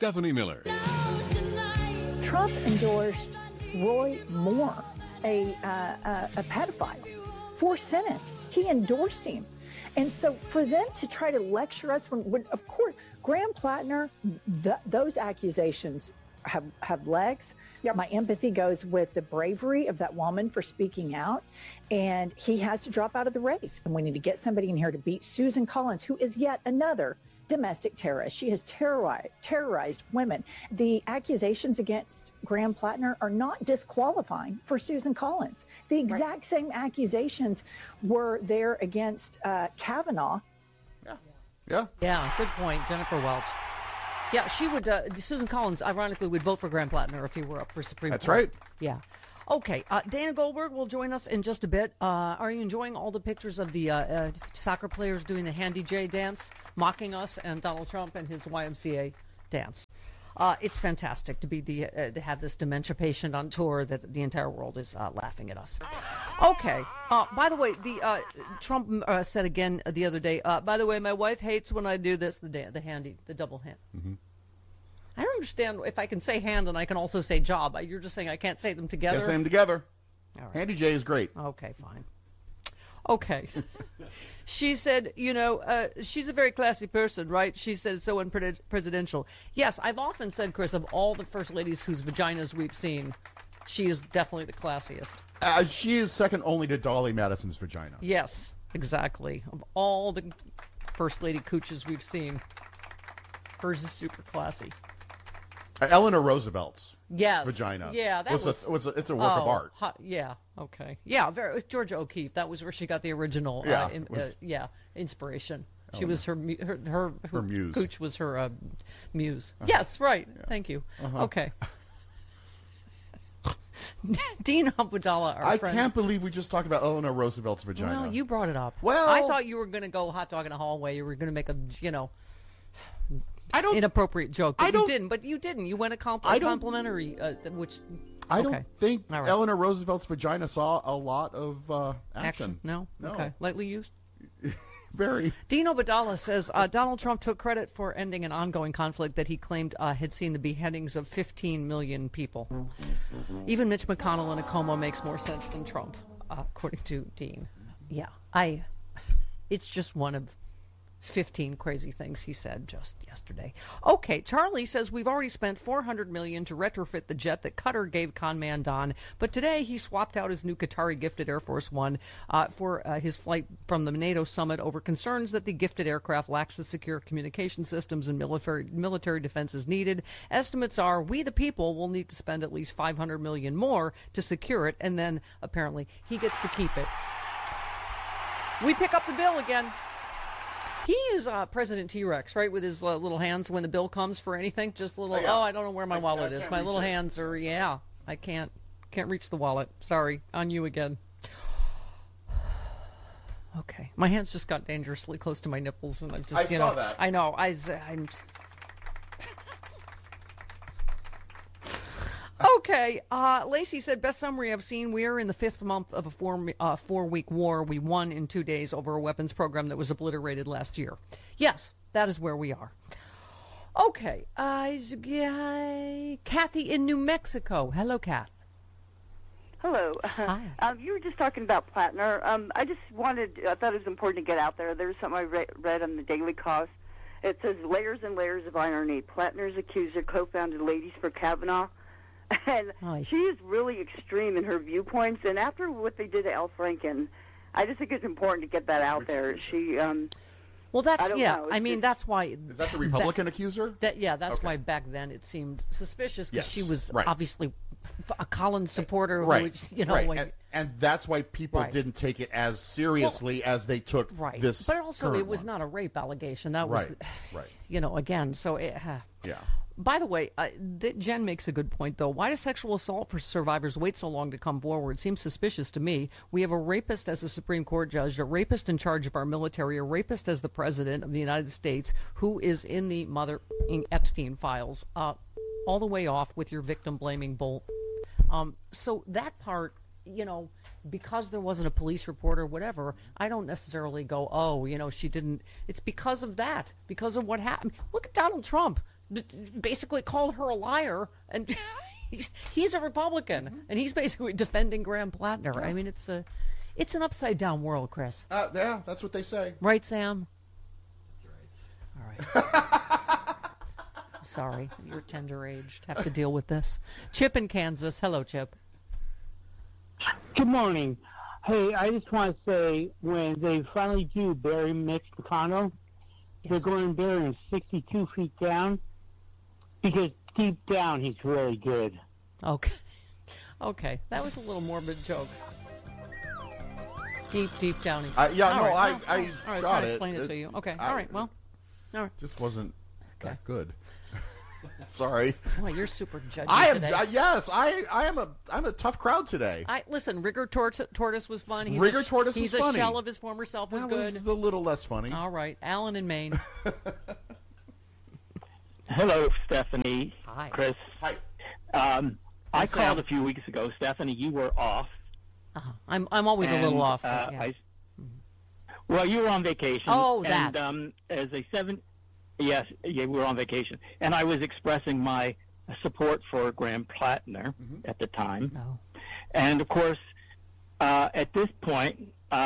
Stephanie Miller. Trump endorsed Roy Moore, a pedophile, for Senate. He endorsed him. And so for them to try to lecture us, when of course, Graham Plattner, those accusations have legs. Yeah, my empathy goes with the bravery of that woman for speaking out. And he has to drop out of the race. And we need to get somebody in here to beat Susan Collins, who is yet another domestic terrorist. She has terrorized women. The accusations against Graham Plattner are not disqualifying for Susan Collins. The exact same accusations were there against Kavanaugh. Yeah, good point, Jennifer Welch. Yeah, she would, Susan Collins, ironically, would vote for Graham Plattner if he were up for Supreme Court. That's right. Yeah. Okay, Dana Goldberg will join us in just a bit. Are you enjoying all the pictures of the soccer players doing the Handy J dance, mocking us and Donald Trump and his YMCA dance? It's fantastic to be to have this dementia patient on tour that the entire world is laughing at us. Okay. By the way, Trump said again the other day, by the way, my wife hates when I do this, the double hand. Mm-hmm. I don't understand if I can say hand and I can also say job. You're just saying I can't say them together? Can't say them together. All right. Handy J is great. Okay, fine. Okay. She said, she's a very classy person, right? She said so unpresidential. Yes, I've often said, Chris, of all the first ladies whose vaginas we've seen, she is definitely the classiest. She is second only to Dolly Madison's vagina. Yes, exactly. Of all the first lady cooches we've seen, hers is super classy. Eleanor Roosevelt's yes. vagina. Yeah, it's a work of art. Yeah, okay. Yeah, Georgia O'Keeffe. That was where she got the original inspiration. She was her muse. Cooch was her muse. Yes, right. Yeah. Thank you. Okay. Dean Abudallah, our friend. I can't believe we just talked about Eleanor Roosevelt's vagina. Well, you brought it up. Well, I thought you were going to go hot dog in a hallway. You were going to make a, inappropriate joke, but you didn't. But you didn't. You went a complimentary, which I don't think Eleanor Roosevelt's vagina saw a lot of action. No. Okay. Lightly used. Very. Dean Abudallah says Donald Trump took credit for ending an ongoing conflict that he claimed had seen the beheadings of 15 million people. Even Mitch McConnell in a coma makes more sense than Trump, according to Dean. Yeah, it's just one of 15 crazy things he said just yesterday. Okay, Charlie says we've already spent $400 million to retrofit the jet that Qatar gave con man Don, but today he swapped out his new Qatari gifted Air Force One for his flight from the NATO summit over concerns that the gifted aircraft lacks the secure communication systems and military defenses needed. Estimates are we the people will need to spend at least $500 million more to secure it, and then apparently he gets to keep it. We pick up the bill again. He is President T-Rex, right, with his little hands when the bill comes for anything. Just a little, I don't know where my wallet is. My little hands are, I can't reach the wallet. Sorry, on you again. Okay. My hands just got dangerously close to my nipples, and I'm just, I saw that. I know. I'm... Okay, Lacey said, best summary I've seen, we are in the fifth month of a four-week war we won in 2 days over a weapons program that was obliterated last year. Yes, that is where we are. Okay, Kathy in New Mexico. Hello, Kath. Hello. Hi. You were just talking about Plattner. I thought it was important to get out there. There's something I read on the Daily Kos. It says, layers and layers of irony. Plattner's accuser co-founded Ladies for Kavanaugh. And she is really extreme in her viewpoints. And after what they did to Al Franken, I just think it's important to get that out there. She, well, that's, know. I mean, that's why. Is that the Republican accuser? That's why back then it seemed suspicious because she was obviously a Collins supporter. Right. Who, and that's why people didn't take it as seriously as they took this. But also, it was not a rape allegation. That was, again, so it. By the way, Jen makes a good point, though. Why do sexual assault survivors wait so long to come forward? Seems suspicious to me. We have a rapist as a Supreme Court judge, a rapist in charge of our military, a rapist as the president of the United States, who is in the Epstein files, all the way off with your victim-blaming bull. So that part, because there wasn't a police report or whatever, I don't necessarily go, she didn't. It's because of that, because of what happened. Look at Donald Trump. basically called her a liar, and he's a Republican, and he's basically defending Graham Plattner. I mean, it's an upside down world, Chris. Yeah, that's what they say. Right, Sam? That's right. All right. I'm sorry, you're tender aged. Have to deal with this. Chip in Kansas. Hello, Chip. Good morning. Hey, I just want to say, when they finally do bury Mitch McConnell, they're going to bury him 62 feet down, because deep down he's really good. Okay, that was a little morbid joke. Deep down he's I all right, got to it. explain it to you. Okay, all right, well, all right. Just wasn't Okay. that good. Sorry. Boy, you're super judgy today. Yes, I'm a tough crowd today. Listen, Rigor Tortoise was fun. Rigor Tortoise was funny. He's a shell of his former self. Was That good. was a little less funny. All right, Alan in Maine. Hello, Stephanie. Hi. Chris. Hi. I Sam. called a few weeks ago. Stephanie, you were off. I'm always a little off. Uh, but yeah. Well, you were on vacation. Oh, that. And yes, you were on vacation. And I was expressing my support for Graham Plattner at the time. No. And, of course, at this point,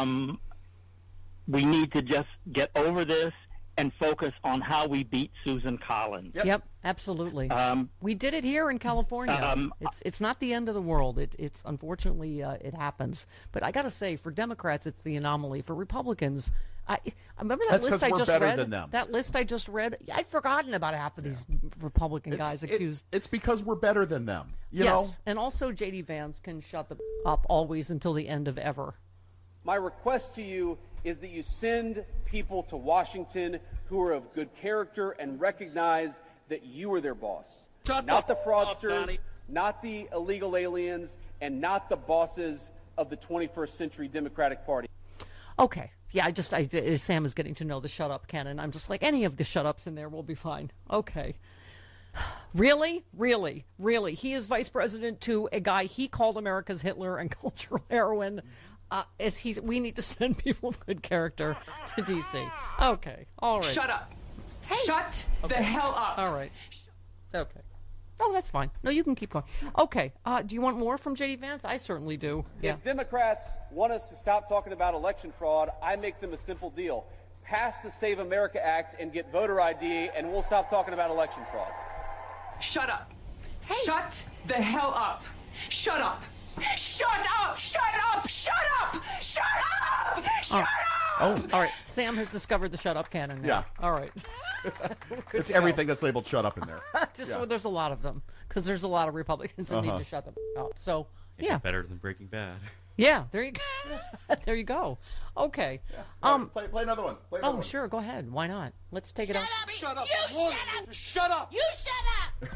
we need to just get over this and focus on how we beat Susan Collins. Yep, absolutely. We did it here in California. It's not the end of the world. It's unfortunately it happens. But I got to say, for Democrats, it's the anomaly. For Republicans, I remember that That's list I 'cause we're just better read. than them. That list I just read. I'd forgotten about half of these Republican guys accused. It's because we're better than them. You yes, know? and also J.D. Vance can shut the up always until the end of ever. My request to you is that you send people to Washington who are of good character and recognize that you are their boss. Not the fraudsters, not the illegal aliens, and not the bosses of the 21st century Democratic Party. Okay. Yeah, Sam is getting to know the shut up canon. I'm just like, any of the shut ups in there will be fine. Okay. Really? Really? Really? He is vice president to a guy he called America's Hitler and cultural heroine. We need to send people of good character to D.C. Okay. All right. Shut up. Hey. Shut the hell up. All right. Okay. Oh, that's fine. No, you can keep going. Okay. Do you want more from J.D. Vance? I certainly do. Yeah. If Democrats want us to stop talking about election fraud, I make them a simple deal. Pass the Save America Act and get voter ID, and we'll stop talking about election fraud. Shut up. Hey. Shut the hell up. Shut up. Shut up! Shut up! Shut up! Shut up! Shut up! Oh. All right. Sam has discovered the shut up canon now. Yeah. All right. It's everything that's labeled "shut up" in there. So there's a lot of them because there's a lot of Republicans that need to shut them up. So yeah, better than Breaking Bad. Yeah, there you go. There you go. Okay. Play another one. Play another one. Sure. Go ahead. Why not? Let's take it out. Shut up! You shut up! Shut up! You shut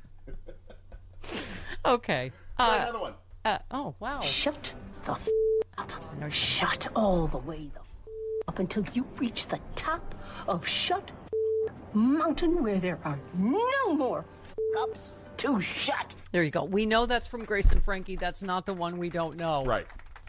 up! Okay. Play another one. Oh wow. Shut the up. No, shut all the way up until you reach the top of Shut Mountain, where there are no more ups to shut. There you go. We know that's from Grace and Frankie. That's not the one we don't know. Right.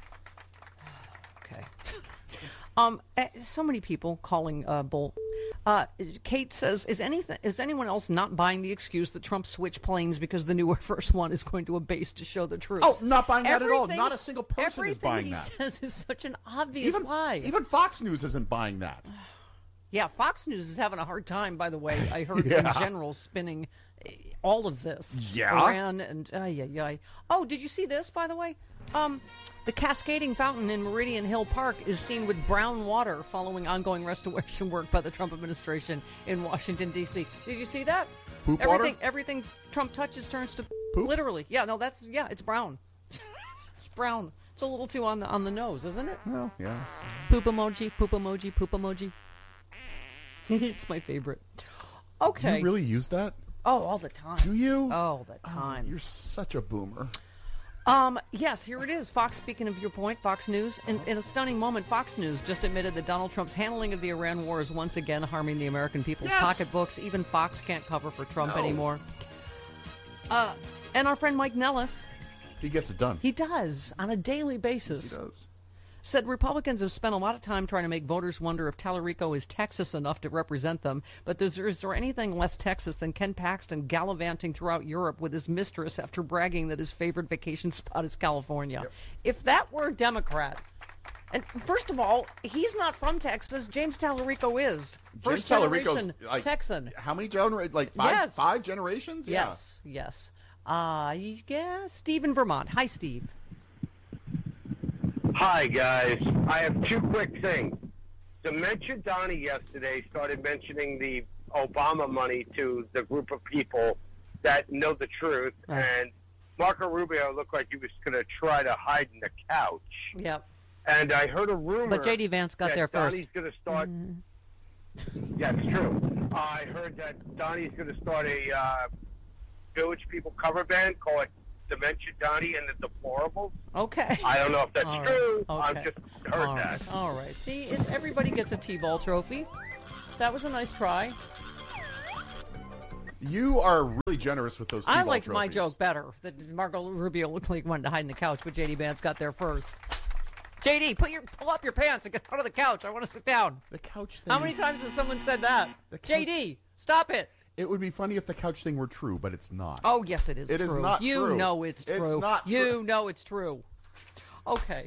Okay. So many people calling bull. Kate says, is anyone else not buying the excuse that Trump switched planes because the new Air Force One is going to a base to show the troops? Oh, not buying that at all. Not a single person is buying that. Everything he says is such an obvious lie. Even Fox News isn't buying that. Yeah, Fox News is having a hard time, by the way. I heard in general spinning all of this. Yeah. Iran and, Oh, did you see this, by the way? The cascading fountain in Meridian Hill Park is seen with brown water following ongoing restoration work by the Trump administration in Washington, D.C. Did you see that? Poop water? Everything Trump touches turns to poop? Literally. Yeah, no, it's brown. It's brown. It's a little too on the nose, isn't it? Well, yeah. Poop emoji, poop emoji, poop emoji. It's my favorite. Okay. You really use that? Oh, all the time. Do you? All the time. You're such a boomer. Yes, here it is. Fox, speaking of your point, Fox News. In a stunning moment, Fox News just admitted that Donald Trump's handling of the Iran war is once again harming the American people's pocketbooks. Even Fox can't cover for Trump anymore. And our friend Mike Nellis. He gets it done. He does, on a daily basis. Yes, he does. said Republicans have spent a lot of time trying to make voters wonder if Tallarico is Texas enough to represent them. But is there anything less Texas than Ken Paxton gallivanting throughout Europe with his mistress after bragging that his favorite vacation spot is California? Yep. If that were a Democrat, and first of all, he's not from Texas. James Tallarico is. First generation Texan. How many generations? Like five generations? Yes, yes. Steve in Vermont. Hi, Steve. Hi, guys. I have two quick things. Dementia Donnie yesterday started mentioning the Obama money to the group of people that know the truth, and Marco Rubio looked like he was going to try to hide in the couch. Yep. And I heard a rumor. But J.D. Vance got there first. Donnie's going to start. Yeah, it's true. I heard that Donnie's going to start a Village People cover band, call it Dementia Donnie and the Deplorables. Okay. I don't know if that's true. Okay. I've just heard that. All right. See, everybody gets a T-ball trophy. That was a nice try. You are really generous with those T-ball I liked trophies. my joke better. That Marco Rubio looked like he wanted to hide in the couch, but J.D. Vance got there first. J.D., pull up your pants and get out of the couch. I want to sit down. The couch thing. How many times has someone said that? J.D., stop it. It would be funny if the couch thing were true, but it's not. Oh, yes, it is true. It is not true. You know it's true. It's not true. You know it's true. Okay.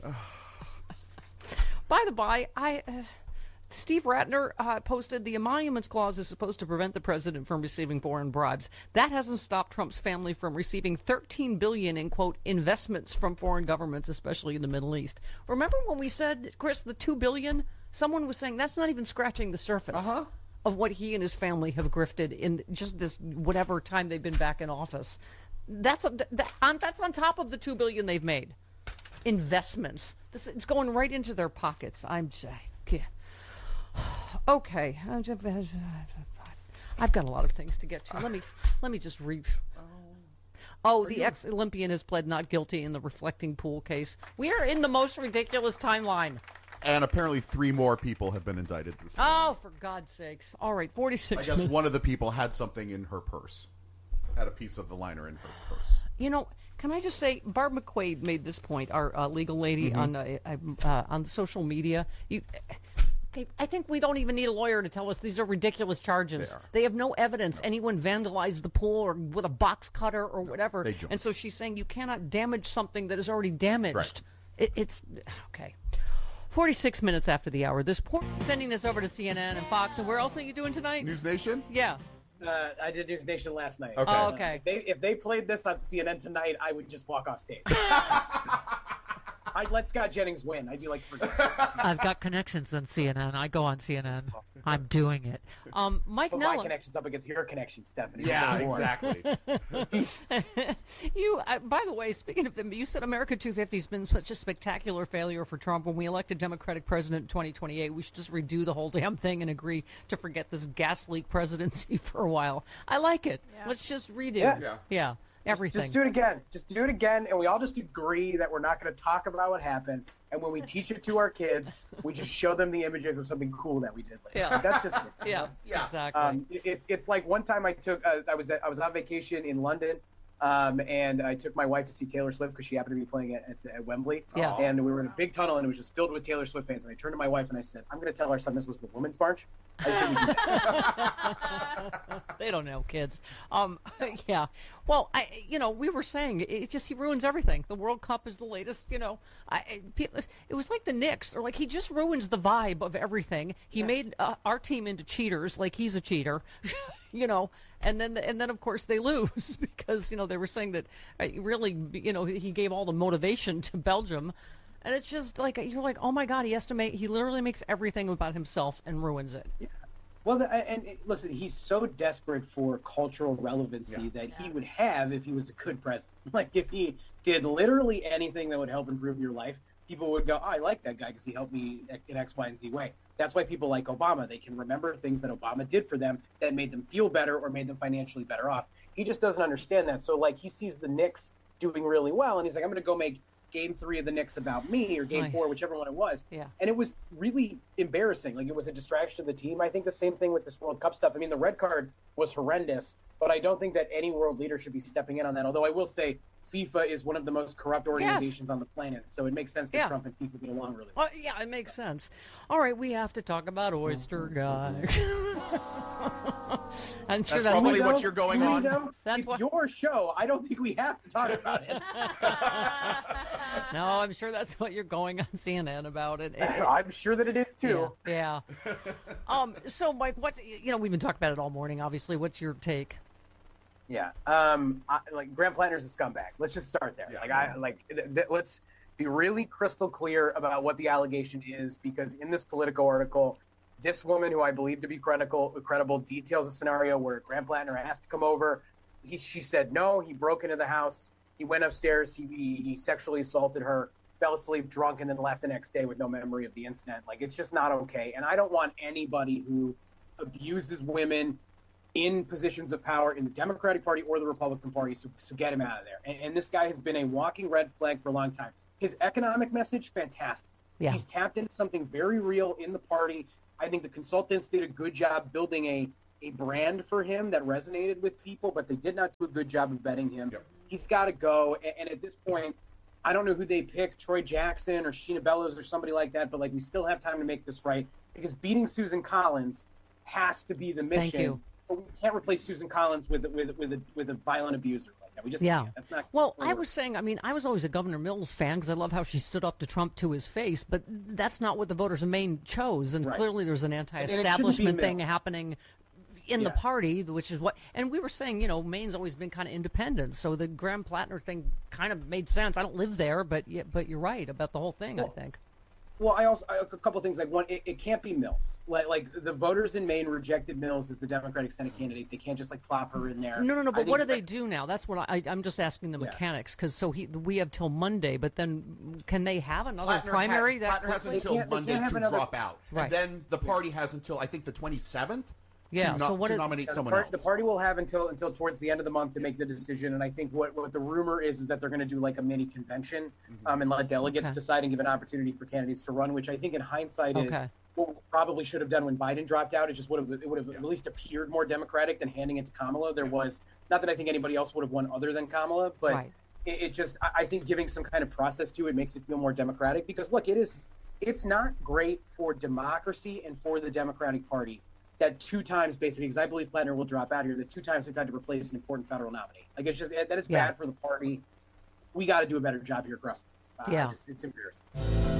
By the by, Steve Ratner posted the emoluments clause is supposed to prevent the president from receiving foreign bribes. That hasn't stopped Trump's family from receiving $13 billion in, quote, investments from foreign governments, especially in the Middle East. Remember when we said, Chris, the $2 billion? Someone was saying that's not even scratching the surface of what he and his family have grifted in just this whatever time they've been back in office. That's on top of the $2 billion they've made. Investments. It's going right into their pockets. Okay. I've got a lot of things to get to. Let me just read. The ex-Olympian has pled not guilty in the reflecting pool case. We are in the most ridiculous timeline. And apparently 3 more people have been indicted this morning. Oh, for God's sakes. All right, 46 I guess minutes. one of the people had something in her purse. Had a piece of the liner in her purse. You know, can I just say, Barb McQuaid made this point, our legal lady, on social media. I think we don't even need a lawyer to tell us these are ridiculous charges. They have no evidence anyone vandalized the pool or with a box cutter or whatever. And so she's saying you cannot damage something that is already damaged. Right. It's okay. 46 minutes after the hour. Sending this over to CNN and Fox. And where else are you doing tonight? News Nation? Yeah. I did News Nation last night. Okay. Oh, okay. If they played this on CNN tonight, I would just walk off stage. I'd let Scott Jennings win. I'd be like, forget it. I've got connections on CNN. I go on CNN. I'm doing it. Mike Put Nella. my connections up against your connections, Stephanie. Yeah, exactly. By the way, speaking of them, you said America 250 has been such a spectacular failure for Trump. When we elect a Democratic president in 2028, we should just redo the whole damn thing and agree to forget this gas leak presidency for a while. I like it. Yeah. Let's just redo. Yeah. Everything. Just do it again. Just do it again, and we all just agree that we're not going to talk about what happened. And when we teach it to our kids, we just show them the images of something cool that we did later. Yeah, that's just it. Yeah, exactly. It's like one time I took I was on vacation in London, and I took my wife to see Taylor Swift because she happened to be playing at Wembley. Yeah. And we were in a big tunnel, and it was just filled with Taylor Swift fans. And I turned to my wife and I said, "I'm going to tell our son this was the Women's March." They don't know, kids. Yeah. Well, we were saying he ruins everything. The World Cup is the latest. It was like the Knicks, or like he just ruins the vibe of everything. He made our team into cheaters, like he's a cheater. And then of course they lose because they were saying that really he gave all the motivation to Belgium. And it's just like, you're like, oh my God, he literally makes everything about himself and ruins it. Yeah. Well, listen, he's so desperate for cultural relevancy that he would have if he was a good president. Like, if he did literally anything that would help improve your life, people would go, oh, I like that guy because he helped me in X, Y, and Z way. That's why people like Obama. They can remember things that Obama did for them that made them feel better or made them financially better off. He just doesn't understand that. So, like, he sees the Knicks doing really well, and he's like, I'm going to go make Game 3 of the Knicks about me, or Game 4, whichever one it was. Yeah. And it was really embarrassing. Like, it was a distraction to the team. I think the same thing with this World Cup stuff. I mean, the red card was horrendous, but I don't think that any world leader should be stepping in on that. Although I will say, FIFA is one of the most corrupt organizations on the planet, so it makes sense that Yeah. Trump and FIFA get along really well. Yeah, it makes sense. All right, we have to talk about Oyster Guy. I'm sure That's probably well. what you're going on. That's it's what- your show. I don't think we have to talk about it. No, I'm sure that's what you're going on CNN about it. I'm sure that it is too. Yeah. So, Mike, we've been talking about it all morning. Obviously, what's your take? Yeah. Like Graham Plattner's a scumbag. Let's just start there. Let's be really crystal clear about what the allegation is, because in this Politico article, this woman, who I believe to be credible, details a scenario where Graham Plattner has to come over. She said no. He broke into the house. He went upstairs. He sexually assaulted her, fell asleep drunk, and then left the next day with no memory of the incident. Like, it's just not okay. And I don't want anybody who abuses women in positions of power in the Democratic Party or the Republican Party, so get him out of there. And this guy has been a walking red flag for a long time. His economic message, fantastic. Yeah. He's tapped into something very real in the party. I think the consultants did a good job building a brand for him that resonated with people, but they did not do a good job of vetting him. Yep. He's got to go. And at this point, I don't know who they pick, Troy Jackson or Sheena Bellows or somebody like that, but we still have time to make this right, because beating Susan Collins has to be the mission. Thank you. But we can't replace Susan Collins with a violent abuser like that. We just can't. That's not. Well, I was saying, I was always a Governor Mills fan because I love how she stood up to Trump to his face, but that's not what the voters of Maine chose, and clearly there's an anti-establishment thing happening in the party, which is what, and we were saying, Maine's always been kind of independent, so the Graham Plattner thing kind of made sense. I don't live there, but you're right about the whole thing, I think. Well, a couple of things. Like, one, it can't be Mills. Like the voters in Maine rejected Mills as the Democratic Senate candidate. They can't just plop her in there. No. But what do they do now? That's what I'm just asking the mechanics, because we have till Monday. But then can they have another primary? Plattner has until Monday to drop out, right. And then the party has until I think the 27th. Yeah. To nominate someone else. The party will have until towards the end of the month to make the decision, and I think what the rumor is that they're going to do a mini convention, and let delegates decide and give an opportunity for candidates to run, which I think in hindsight is what we probably should have done when Biden dropped out. It would have at least appeared more Democratic than handing it to Kamala. There was not that I think anybody else would have won other than Kamala, but I think giving some kind of process to it makes it feel more Democratic, because look, it's not great for democracy and for the Democratic Party that two times, basically, because I believe Plattner will drop out here, that two times we've had to replace an important federal nominee. That is bad for the party. We got to do a better job here across. It's embarrassing.